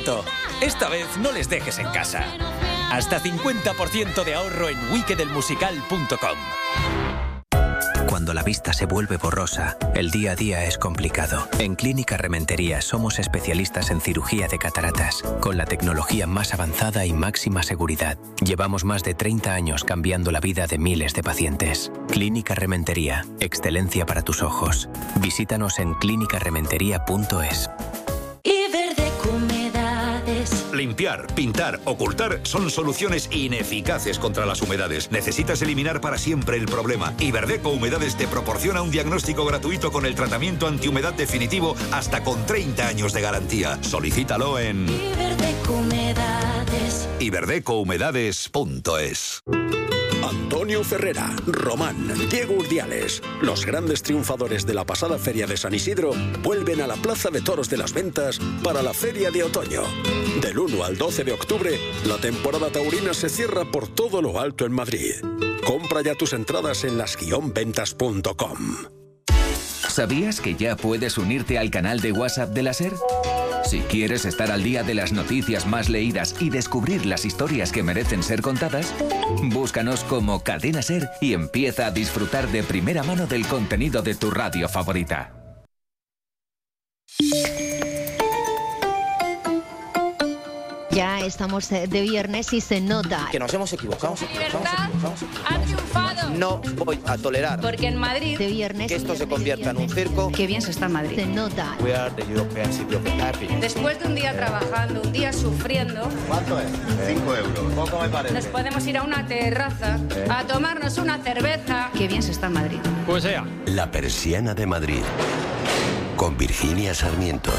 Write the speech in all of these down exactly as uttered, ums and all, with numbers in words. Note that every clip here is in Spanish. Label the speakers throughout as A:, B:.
A: momento. Esta vez no les dejes en casa. Hasta cincuenta por ciento de ahorro en wicked el musical punto com.
B: Cuando la vista se vuelve borrosa, el día a día es complicado. En Clínica Rementería somos especialistas en cirugía de cataratas, con la tecnología más avanzada y máxima seguridad. Llevamos más de treinta años cambiando la vida de miles de pacientes. Clínica Rementería, excelencia para tus ojos. Visítanos en clínica rementería punto es.
C: Limpiar, pintar, ocultar son soluciones ineficaces contra las humedades. Necesitas eliminar para siempre el problema. Iberdeco Humedades te proporciona un diagnóstico gratuito con el tratamiento antihumedad definitivo hasta con treinta años de garantía. Solicítalo en
D: Iberdeco Humedades.
C: iberdeco humedades punto es.
E: Antonio Ferrera, Román, Diego Urdiales, los grandes triunfadores de la pasada Feria de San Isidro, vuelven a la Plaza de Toros de las Ventas para la Feria de Otoño. Del uno al doce de octubre, la temporada taurina se cierra por todo lo alto en Madrid. Compra ya tus entradas en las guion ventas punto com.
F: ¿Sabías que ya puedes unirte al canal de WhatsApp de la SER? Si quieres estar al día de las noticias más leídas y descubrir las historias que merecen ser contadas, búscanos como Cadena SER y empieza a disfrutar de primera mano del contenido de tu radio favorita.
G: Ya estamos de viernes y se nota.
H: Que nos hemos equivocado.
I: La libertad ha triunfado.
H: No voy a tolerar.
I: Porque en Madrid.
G: De viernes.
H: Que esto se convierta en un circo.
I: Qué bien se está en Madrid.
G: Se nota.
H: We are the European City of Happiness.
I: Después de un día trabajando, un día sufriendo.
J: ¿Cuánto es? Cinco euros. Poco me parece.
I: Nos podemos ir a una terraza eh. a tomarnos una cerveza. Qué bien se está en Madrid.
K: Pues sea.
L: La Persiana de Madrid. Con Virginia Sarmiento.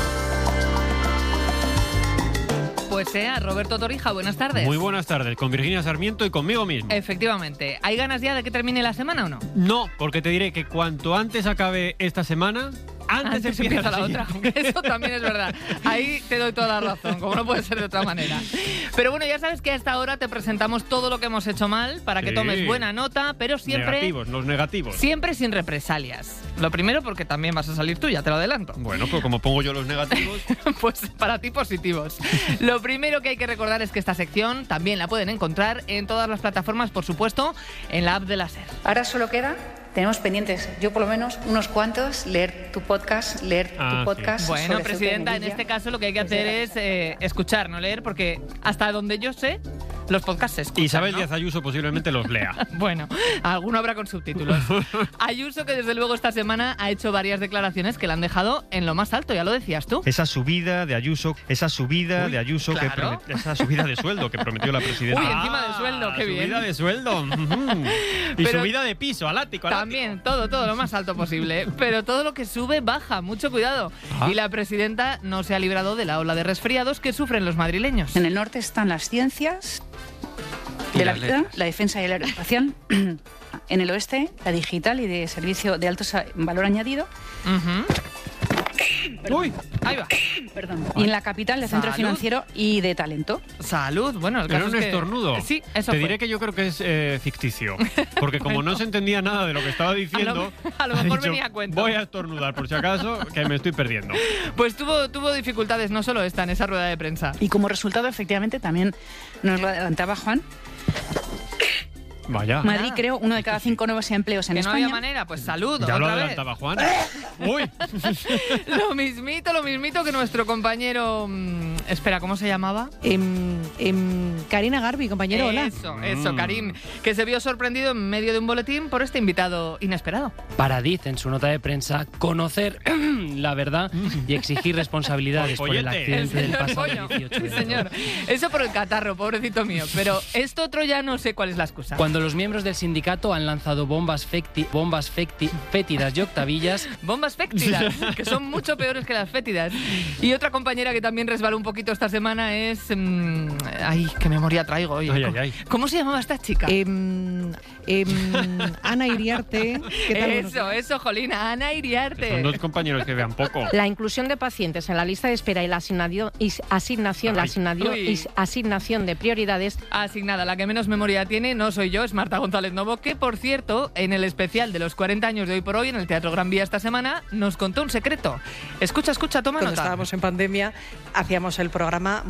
M: Pues sea, Roberto Torija, buenas tardes.
K: Muy buenas tardes, con Virginia Sarmiento y conmigo mismo.
M: Efectivamente. ¿Hay ganas ya de que termine la semana o no?
K: No, porque te diré que cuanto antes acabe esta semana, antes,
M: antes
K: empieza,
M: empieza
K: la,
M: la otra. Eso también es verdad. Ahí te doy toda la razón, como no puede ser de otra manera. Pero bueno, ya sabes que a esta hora te presentamos todo lo que hemos hecho mal para que
K: sí.
M: tomes buena nota, pero siempre...
K: Negativos, los negativos.
M: Siempre sin represalias. Lo primero porque también vas a salir tú, ya te lo adelanto.
K: Bueno, pues como pongo yo los negativos...
M: pues para ti positivos. Lo primero que hay que recordar es que esta sección también la pueden encontrar en todas las plataformas, por supuesto, en la app de la SER.
I: Ahora solo queda... Tenemos pendientes, yo por lo menos, unos cuantos, leer tu podcast, leer
K: ah,
I: tu podcast.
K: Sí.
M: Bueno, presidenta, en este caso lo que hay que hacer es eh, escuchar, no leer, porque hasta donde yo sé, los podcasts se escuchan,
K: Isabel
M: ¿no?
K: Díaz Ayuso posiblemente los lea.
M: Bueno, alguno habrá con subtítulos. Ayuso, que desde luego esta semana ha hecho varias declaraciones que la han dejado en lo más alto, ya lo decías tú.
K: Esa subida de Ayuso, esa subida Uy, de Ayuso,
M: claro.
K: que promet, esa subida de sueldo que prometió la presidenta.
M: Uy, encima de sueldo, qué bien.
K: Subida de sueldo. y
M: Pero
K: subida de piso, al ático, al
M: También,
K: ático.
M: todo, todo lo más alto posible. Pero todo lo que sube, baja. Mucho cuidado.
K: Ah.
M: Y la presidenta no se ha librado de la ola de resfriados que sufren los madrileños.
I: En el norte están las ciencias de la vida, la defensa y la educación. En el oeste, la digital y de servicio de alto valor añadido.
M: Uh-huh.
K: Uy,
M: ahí va.
I: Perdón. Y en la capital, el centro
M: Salud.
I: financiero y de talento.
M: Salud. Bueno, el caso
K: Era un
M: es que...
K: estornudo.
M: Sí, eso
K: Te
M: fue.
K: diré que yo creo que es eh, ficticio. Porque como
M: Bueno.
K: no se entendía nada de lo que estaba diciendo,
M: A lo
K: ha
M: mejor
K: dicho,
M: venía a cuento.
K: voy a estornudar por si acaso, que me estoy perdiendo.
M: Pues tuvo, tuvo dificultades, no solo esta, en esa rueda de prensa.
I: Y como resultado, efectivamente, también nos lo adelantaba Juan.
K: Vaya.
I: Madrid creó uno de cada cinco nuevos empleos en
M: Que no
I: España.
M: había manera, pues salud.
K: Ya lo
M: otra vez.
K: adelantaba Juan. Uy.
M: Lo mismito, lo mismito que nuestro compañero... mmm, espera, ¿cómo se llamaba?
N: Em, em, Karina Garbi, compañero, hola.
M: Eso, eso,
K: Mm.
M: Karim, que se vio sorprendido en medio de un boletín por este invitado inesperado.
O: Para Diz, en su nota de prensa, conocer la verdad y exigir responsabilidades por el
K: Pollete.
O: accidente del
M: señor
O: pasado
M: Pollo.
O: dieciocho de
M: Sí,
O: enero.
M: señor. Eso por el catarro, pobrecito mío. Pero esto otro ya no sé cuál es la excusa.
O: Cuando los miembros del sindicato han lanzado bombas, fecti, bombas fecti, fétidas y octavillas.
M: Bombas fétidas, que son mucho peores que las fétidas. Y otra compañera que también resbaló un poquito esta semana es... mmm, ay, qué memoria traigo hoy.
K: Ay, ay, ay.
M: ¿Cómo se llamaba esta chica?
N: Em, em, Ana Iriarte. ¿Qué tal?
M: Eso, eso, Jolina, Ana Iriarte.
K: Son dos compañeros que vean poco.
P: La inclusión de pacientes en la lista de espera y la asignación, y asignación, la
K: Ay.
P: asignación,
M: Uy.
P: y asignación de prioridades.
M: Asignada, la que menos memoria tiene no soy yo, es Marta González Novo, que por cierto, en el especial de los cuarenta años de Hoy por Hoy, en el Teatro Gran Vía esta semana, nos contó un secreto. Escucha, escucha, toma
N: Cuando
M: nota.
N: estábamos en pandemia, hacíamos el programa